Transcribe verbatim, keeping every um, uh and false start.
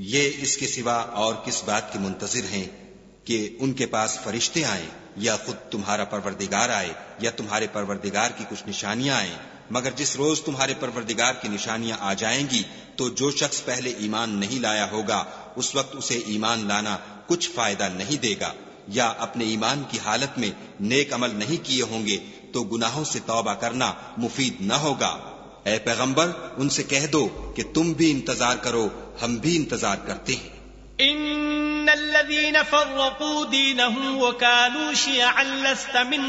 ये इसके सिवा और किस बात के मुंतजिर हैं कि उनके पास फरिश्ते आए या खुद तुम्हारा परवरदिगार आए या तुम्हारे परवरदिगार की कुछ निशानियां आए, मगर जिस रोज तुम्हारे परवरदिगार की निशानियां आ जाएंगी तो जो शख्स पहले ईमान नहीं लाया होगा उस वक्त उसे ईमान लाना कुछ फायदा नहीं देगा, या अपने ईमान की हालत में नेक अमल नहीं किए होंगे तो गुनाहों से तौबा करना मुफीद न होगा। ऐ पैगंबर, उनसे कह दो कि तुम भी इंतजार करो, हम भी इंतजार करते हैं। इन्नल्लज़ीन फ़र्रक़ू दीनहुम व कानू शियअन लस्त मिन